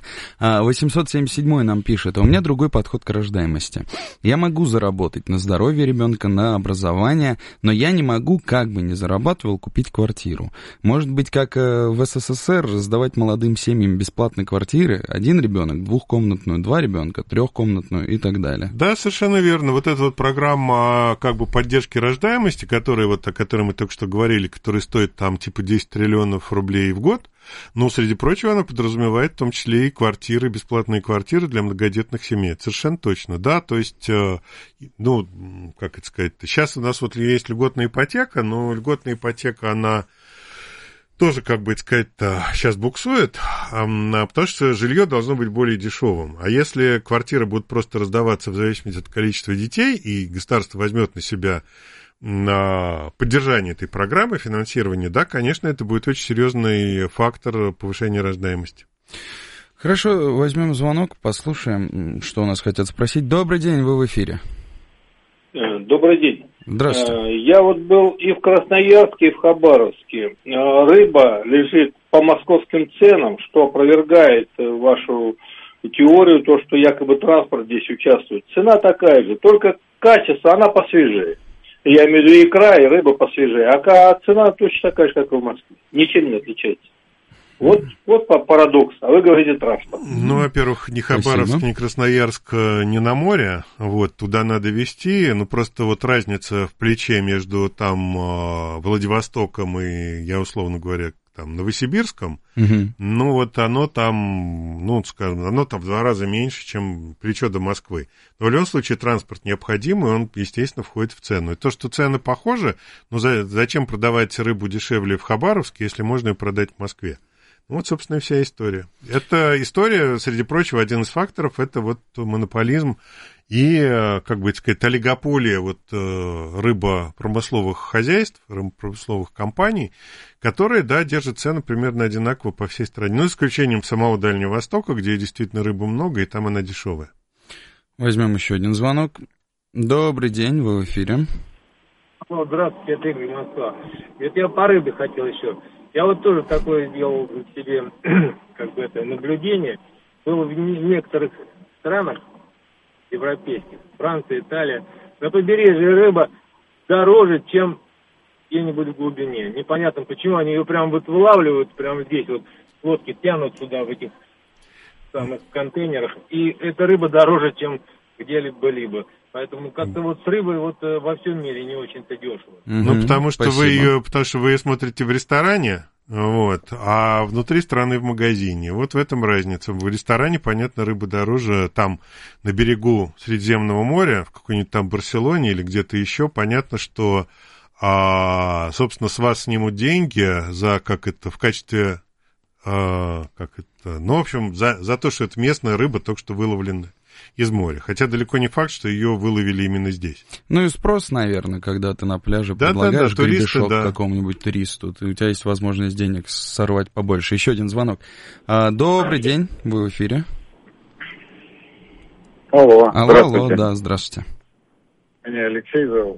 877 нам пишет, а у меня другой подход к рождаемости. Я могу заработать на здоровье ребенка, на образование, но я не могу, как бы ни зарабатывал, купить квартиру. Может быть, как в СССР, раздавать молодым семьям бесплатные квартиры, 1 ребенок, 2-комнатную, 2 ребенка, 3-комнатную и так далее. Да, совершенно верно. Вот эта вот программа как бы поддержки рождаемости, о которой мы только что говорили, который стоит там типа 10 триллионов рублей в год, но, среди прочего, она подразумевает в том числе и квартиры, бесплатные квартиры для многодетных семей. Совершенно точно, да, то есть, ну, как это сказать, сейчас у нас вот есть льготная ипотека, но льготная ипотека, она тоже, как бы сказать-то, сейчас буксует, потому что жилье должно быть более дешевым. А если квартиры будут просто раздаваться в зависимости от количества детей, и государство возьмет на себя на поддержание этой программы, финансирование, да, конечно, это будет очень серьезный фактор повышения рождаемости. Хорошо, возьмем звонок, послушаем, что у нас хотят спросить. Добрый день, вы в эфире. Добрый день. Здравствуйте. Я вот был и в Красноярске, и в Хабаровске. Рыба лежит по московским ценам, что опровергает вашу теорию, то, что якобы транспорт здесь участвует. Цена такая же, только качество, она посвежее. Я имею в виду икра и рыба посвежее. А цена точно такая же, как и в Москве. Ничем не отличается. Вот парадокс. А вы говорите транспорт. Ну, во-первых, ни Хабаровск, ни Красноярск не на море. Вот, туда надо везти. Ну, просто вот разница в плече между там Владивостоком и, я условно говоря, там, Новосибирском, ну, вот оно там, ну, скажем, оно там в 2 раза меньше, чем плечо до Москвы. Но в любом случае транспорт необходим, и он, естественно, входит в цену. И то, что цены похожи, ну, зачем продавать рыбу дешевле в Хабаровске, если можно ее продать в Москве? Вот, собственно, и вся история. Эта история, среди прочего, один из факторов, это вот монополизм и, как бы сказать, олигополия вот рыбопромысловых хозяйств, рыбопромысловых компаний, которые, да, держат цены примерно одинаково по всей стране. Ну, исключением самого Дальнего Востока, где действительно рыбы много, и там она дешевая. Возьмем еще один звонок. Добрый день, вы в эфире. Здравствуйте, это Игорь, Москва. Это я по рыбе хотел еще. Я вот тоже такое сделал себе, как бы это, наблюдение. Было в некоторых странах европейских, Франция, Италия, на побережье рыба дороже, чем где-нибудь в глубине. Непонятно, почему они ее прям вот вылавливают, прямо здесь вот лодки тянут сюда в этих самых контейнерах, и эта рыба дороже, чем где-либо. Поэтому как-то вот с рыбой вот во всем мире не очень-то дешево. Ну, потому что вы ее смотрите в ресторане, вот, а внутри страны в магазине. Вот в этом разница. В ресторане, понятно, рыба дороже. Там на берегу Средиземного моря, в какой-нибудь там Барселоне или где-то еще, понятно, что, собственно, с вас снимут деньги за, в качестве, ну, в общем, за то, что это местная рыба, только что выловленная из моря. Хотя далеко не факт, что ее выловили именно здесь. Ну и спрос, наверное, когда ты на пляже предлагаешь гребешок какому-нибудь туристу, у тебя есть возможность денег сорвать побольше. Еще один звонок. Добрый день, вы в эфире. Алло, здравствуйте. Алло, да, здравствуйте. Меня Алексей зовут.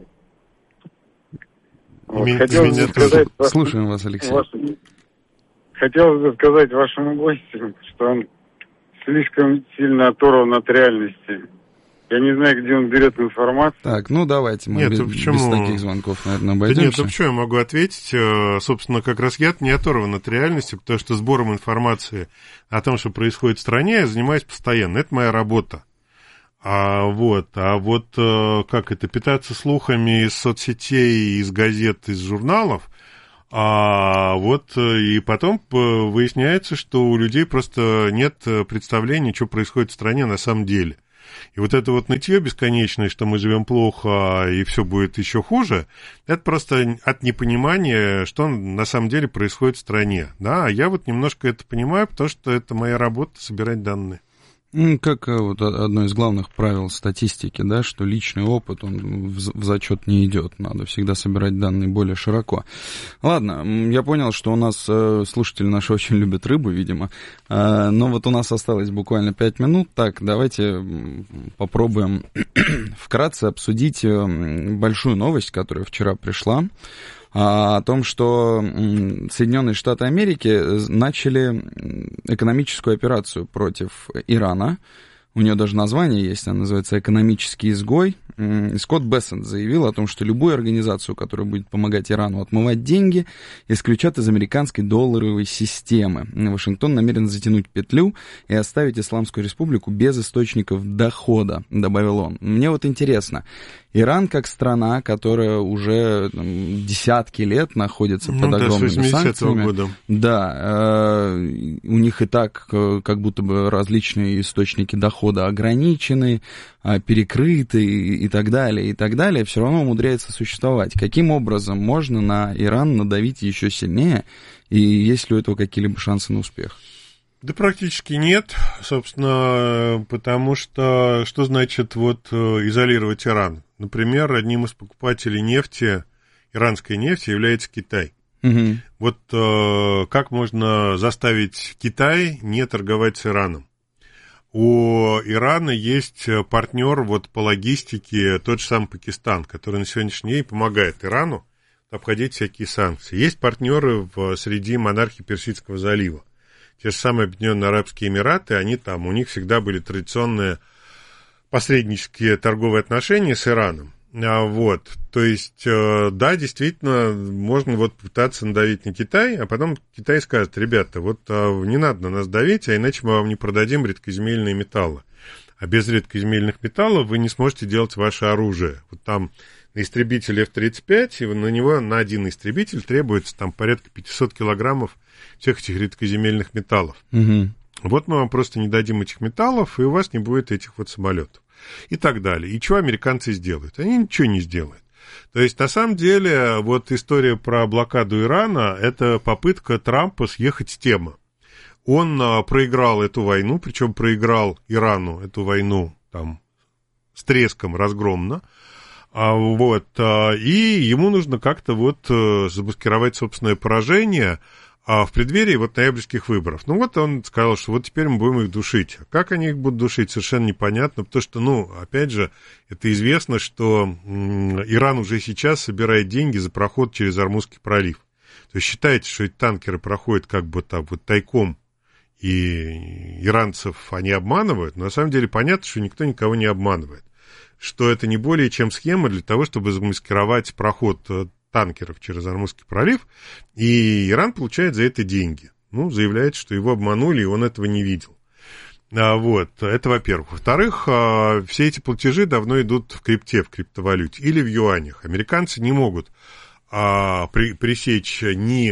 Вот, Слушаем вас, Алексей. Хотелось бы сказать вашему гостю, что он слишком сильно оторван от реальности. Я не знаю, где он берет информацию. Так, ну давайте мы без таких звонков, наверное, обойдемся. Да нет, ну почему я могу ответить? Собственно, как раз я не оторван от реальности, потому что сбором информации о том, что происходит в стране, я занимаюсь постоянно. Это моя работа. А вот как это, питаться слухами из соцсетей, из газет, из журналов, и потом выясняется, что у людей просто нет представления, что происходит в стране на самом деле. И вот это вот нытье бесконечное, что мы живем плохо и все будет еще хуже, это просто от непонимания, что на самом деле происходит в стране. Да, а я вот немножко это понимаю, потому что это моя работа — собирать данные. Как вот одно из главных правил статистики, да, что личный опыт, он в зачет не идет, надо всегда собирать данные более широко. Ладно, я понял, что у нас слушатели наши очень любят рыбу, видимо, но вот у нас осталось буквально 5 минут, так, давайте попробуем вкратце обсудить большую новость, которая вчера пришла, о том, что Соединенные Штаты Америки начали экономическую операцию против Ирана. У нее даже название есть, она называется «Экономический изгой». И Скотт Бессент заявил о том, что любую организацию, которая будет помогать Ирану отмывать деньги, исключат из американской долларовой системы. Вашингтон намерен затянуть петлю и оставить Исламскую Республику без источников дохода, добавил он. Мне вот интересно, Иран как страна, которая уже десятки лет находится под огромными санкциями. Года. Да, у них и так как будто бы различные источники дохода ограничены, перекрыты и так далее, все равно умудряется существовать. Каким образом можно на Иран надавить еще сильнее, и есть ли у этого какие-либо шансы на успех? Да практически нет, собственно, потому что значит изолировать Иран? Например, одним из покупателей нефти, иранской нефти, является Китай. Угу. Вот как можно заставить Китай не торговать с Ираном? У Ирана есть партнер по логистике, тот же самый Пакистан, который на сегодняшний день помогает Ирану обходить всякие санкции. Есть партнеры среди монархий Персидского залива. Те же самые Объединенные Арабские Эмираты, они там, у них всегда были традиционные посреднические торговые отношения с Ираном. То есть, да, действительно, можно пытаться надавить на Китай, а потом Китай скажет: ребята, не надо на нас давить, а иначе мы вам не продадим редкоземельные металлы. А без редкоземельных металлов вы не сможете делать ваше оружие. Там на истребителе F-35, и на него, на один истребитель требуется порядка 500 килограммов всех этих редкоземельных металлов. Угу. Вот мы вам просто не дадим этих металлов, и у вас не будет этих самолетов. И так далее. И что американцы сделают? Они ничего не сделают. То есть, на самом деле, история про блокаду Ирана – это попытка Трампа съехать с темы. Он проиграл эту войну, причем проиграл Ирану эту войну с треском, разгромно. И ему нужно как-то замаскировать собственное поражение в преддверии ноябрьских выборов. Он сказал, что теперь мы будем их душить. Как они их будут душить, совершенно непонятно, потому что, опять же, это известно, что Иран уже сейчас собирает деньги за проход через Ормузский пролив. То есть считайте, что эти танкеры проходят тайком, и иранцев они обманывают, но на самом деле понятно, что никто никого не обманывает. Что это не более чем схема для того, чтобы замаскировать проход танкеров через Ормузский пролив, и Иран получает за это деньги. Заявляет, что его обманули, и он этого не видел. Это во-первых. Во-вторых, все эти платежи давно идут в крипте, в криптовалюте, или в юанях. Американцы не могут пресечь ни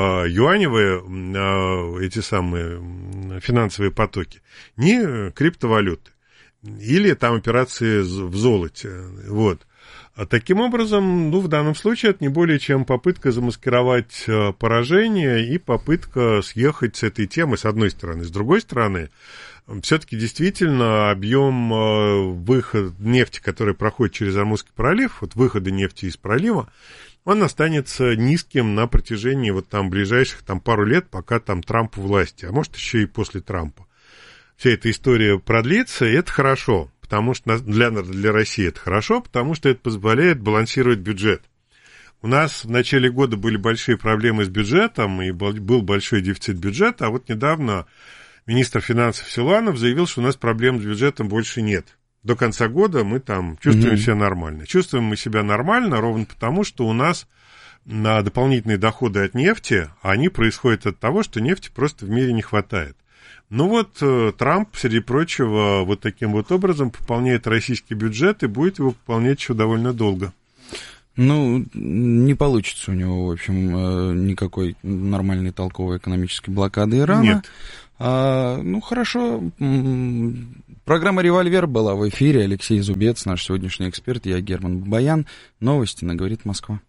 юаневые эти самые финансовые потоки, ни криптовалюты, или операции в золоте. Таким образом, в данном случае это не более чем попытка замаскировать поражение и попытка съехать с этой темы, с одной стороны. С другой стороны, все-таки действительно объем выхода нефти, который проходит через Ормузский пролив, выхода нефти из пролива, он останется низким на протяжении ближайших пару лет, пока Трамп у власти, а может еще и после Трампа. Вся эта история продлится, и это хорошо, потому что для России это хорошо, потому что это позволяет балансировать бюджет. У нас в начале года были большие проблемы с бюджетом, и был большой дефицит бюджета, а вот недавно министр финансов Силуанов заявил, что у нас проблем с бюджетом больше нет. До конца года мы там чувствуем себя нормально. Чувствуем мы себя нормально ровно потому, что у нас на дополнительные доходы от нефти, они происходят от того, что нефти просто в мире не хватает. Ну вот Трамп, среди прочего, вот таким вот образом пополняет российский бюджет и будет его пополнять еще довольно долго. Ну, не получится у него, в общем, никакой нормальной толковой экономической блокады Ирана. Нет. Ну, хорошо. Программа «Револьвер» была в эфире. Алексей Зубец, наш сегодняшний эксперт, я Герман Бабаян. Новости на «Говорит Москва».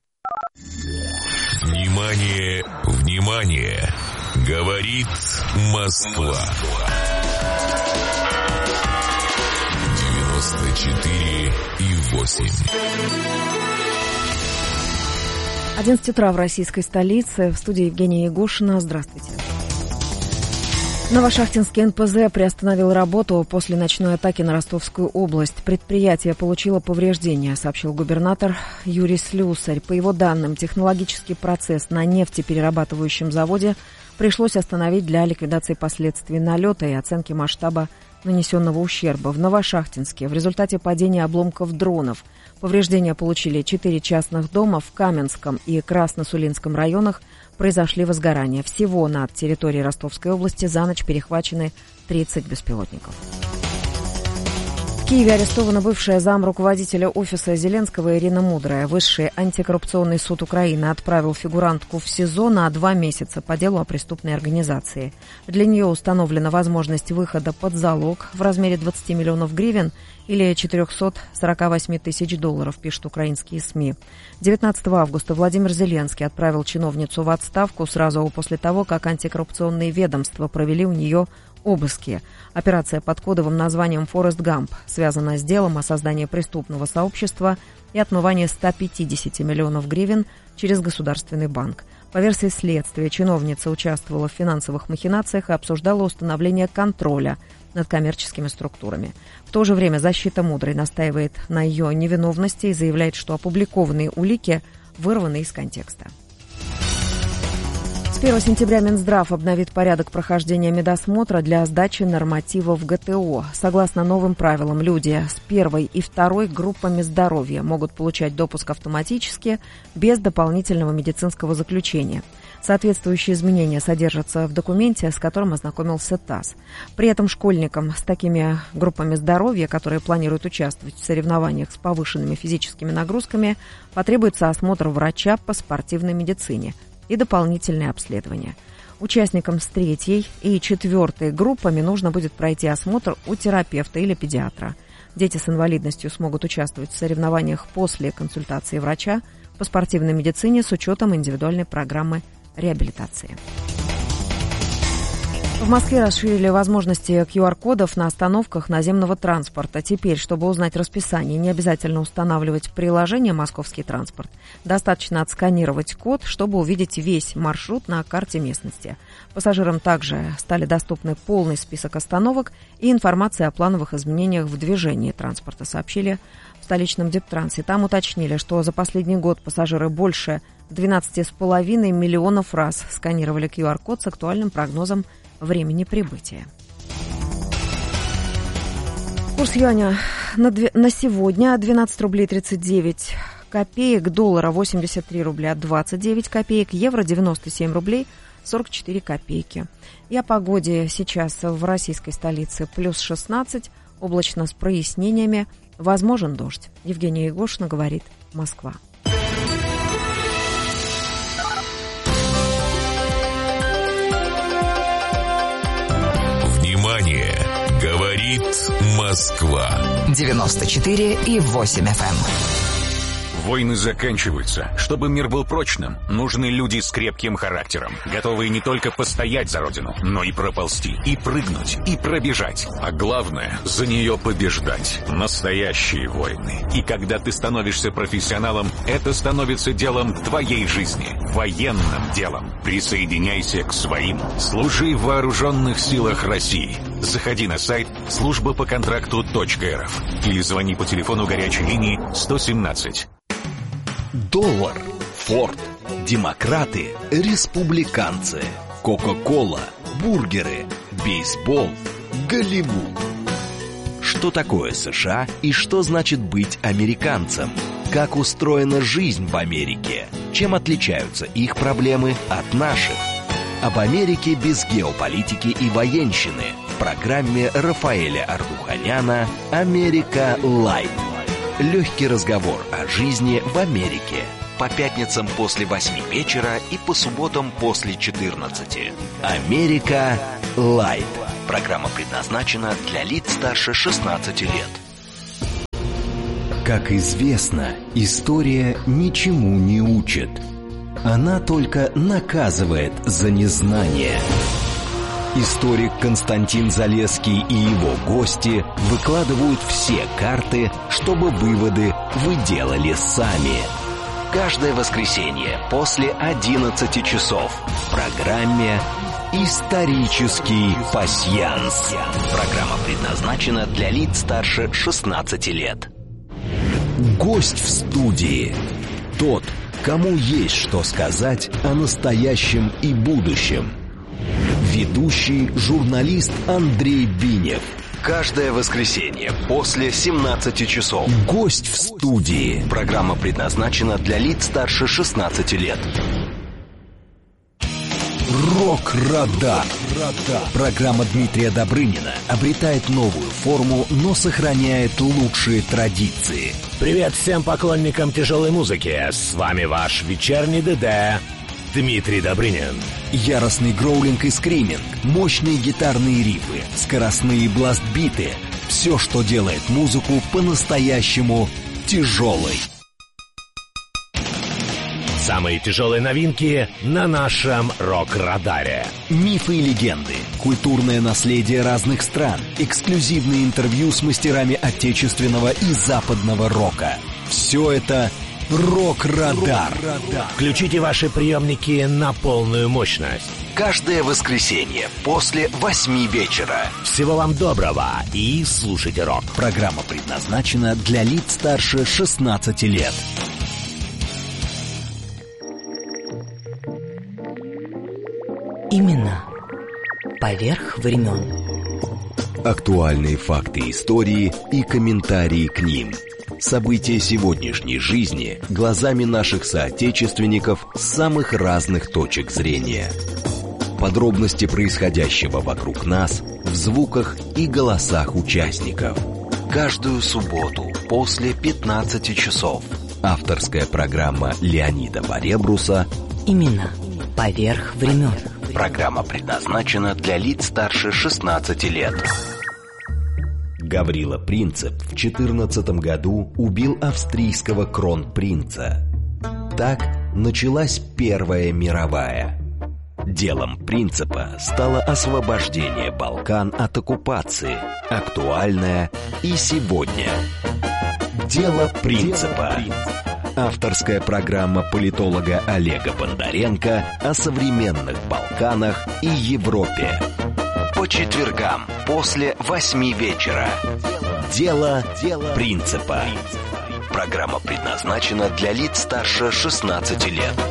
Внимание, внимание! Говорит Москва. 94,8. 11 утра в российской столице. В студии Евгения Ягушина. Здравствуйте. Новошахтинский НПЗ приостановил работу после ночной атаки на Ростовскую область. Предприятие получило повреждения, сообщил губернатор Юрий Слюсарь. По его данным, технологический процесс на нефтеперерабатывающем заводе пришлось остановить для ликвидации последствий налета и оценки масштаба нанесенного ущерба. В Новошахтинске в результате падения обломков дронов повреждения получили 4 частных дома. В Каменском и Красносулинском районах произошли возгорания. Всего на территории Ростовской области за ночь перехвачены 30 беспилотников. В Киеве арестована бывшая замруководителя офиса Зеленского Ирина Мудрая. Высший антикоррупционный суд Украины отправил фигурантку в СИЗО на 2 месяца по делу о преступной организации. Для нее установлена возможность выхода под залог в размере 20 миллионов гривен или 448 тысяч долларов, пишут украинские СМИ. 19 августа Владимир Зеленский отправил чиновницу в отставку сразу после того, как антикоррупционные ведомства провели у нее обыски. Операция под кодовым названием «Форест Гамп» связана с делом о создании преступного сообщества и отмывании 150 миллионов гривен через Государственный банк. По версии следствия, чиновница участвовала в финансовых махинациях и обсуждала установление контроля над коммерческими структурами. В то же время защита Мудрой настаивает на ее невиновности и заявляет, что опубликованные улики вырваны из контекста. С 1 сентября Минздрав обновит порядок прохождения медосмотра для сдачи нормативов ГТО. Согласно новым правилам, люди с 1 и 2 группами здоровья могут получать допуск автоматически, без дополнительного медицинского заключения. Соответствующие изменения содержатся в документе, с которым ознакомился ТАСС. При этом школьникам с такими группами здоровья, которые планируют участвовать в соревнованиях с повышенными физическими нагрузками, потребуется осмотр врача по спортивной медицине и дополнительное обследование. Участникам с 3 и 4 группами нужно будет пройти осмотр у терапевта или педиатра. Дети с инвалидностью смогут участвовать в соревнованиях после консультации врача по спортивной медицине с учетом индивидуальной программы реабилитации. В Москве расширили возможности QR-кодов на остановках наземного транспорта. Теперь, чтобы узнать расписание, не обязательно устанавливать приложение «Московский транспорт». Достаточно отсканировать код, чтобы увидеть весь маршрут на карте местности. Пассажирам также стали доступны полный список остановок и информация о плановых изменениях в движении транспорта, сообщили в столичном Дептрансе. Там уточнили, что за последний год пассажиры больше 12,5 миллионов раз сканировали QR-код с актуальным прогнозом времени прибытия. Курс юаня на сегодня 12 рублей 39 копеек, доллара 83 рубля 29 копеек, евро 97 рублей 44 копейки. И о погоде сейчас в российской столице плюс 16, облачно с прояснениями, возможен дождь. Евгения Ягушина, говорит Москва. Внимание! Говорит Москва. 94,8 FM. Войны заканчиваются. Чтобы мир был прочным, нужны люди с крепким характером, готовые не только постоять за родину, но и проползти, и прыгнуть, и пробежать. А главное, за нее побеждать. Настоящие войны. И когда ты становишься профессионалом, это становится делом твоей жизни. Военным делом. Присоединяйся к своим. Служи в вооруженных силах России. Заходи на сайт службапоконтракту.рф или звони по телефону горячей линии 117. Доллар, Форд, демократы, республиканцы, Кока-кола, бургеры, бейсбол, Голливуд. Что такое США и что значит быть американцем? Как устроена жизнь в Америке? Чем отличаются их проблемы от наших? Об Америке без геополитики и военщины в программе Рафаэля Ардуханяна «Америка Лайт». Легкий разговор о жизни в Америке. По пятницам после 8 вечера и по субботам после 14. «Америка Лайт». Программа предназначена для лиц старше 16 лет. Как известно, история ничему не учит. Она только наказывает за незнание. Историк Константин Залесский и его гости выкладывают все карты, чтобы выводы вы делали сами. Каждое воскресенье после 11 часов в программе «Исторический пасьянс». Программа предназначена для лиц старше 16 лет. Гость в студии. Тот, кому есть что сказать о настоящем и будущем. Ведущий журналист Андрей Бинев. Каждое воскресенье после 17 часов. Гость в студии. Программа предназначена для лиц старше 16 лет. Рок-радар. Программа Дмитрия Добрынина обретает новую форму, но сохраняет лучшие традиции. Привет всем поклонникам тяжелой музыки. С вами ваш вечерний ДД Дмитрий Добрынин. Яростный гроулинг и скриминг, мощные гитарные рифы, скоростные бластбиты. Все, что делает музыку по-настоящему тяжелой. Самые тяжелые новинки на нашем рок-радаре. Мифы и легенды, культурное наследие разных стран, эксклюзивные интервью с мастерами отечественного и западного рока. Все это «Рок-радар». Включите ваши приемники на полную мощность. Каждое воскресенье после 8 вечера. Всего вам доброго и слушайте рок. Программа предназначена для лиц старше 16 лет. Именно поверх времен. Актуальные факты истории и комментарии к ним. События сегодняшней жизни глазами наших соотечественников с самых разных точек зрения. Подробности происходящего вокруг нас в звуках и голосах участников. Каждую субботу после 15 часов. Авторская программа Леонида Баребруса «Именно поверх времен». Программа предназначена для лиц старше 16 лет. Гаврила Принцип в 14 году убил австрийского кронпринца. Так началась Первая мировая. Делом Принципа стало освобождение Балкан от оккупации, актуальное и сегодня. Дело Принципа. Авторская программа политолога Олега Бондаренко о современных Балканах и Европе. По четвергам после 8 вечера. Дело Принципа. Программа предназначена для лиц старше 16 лет.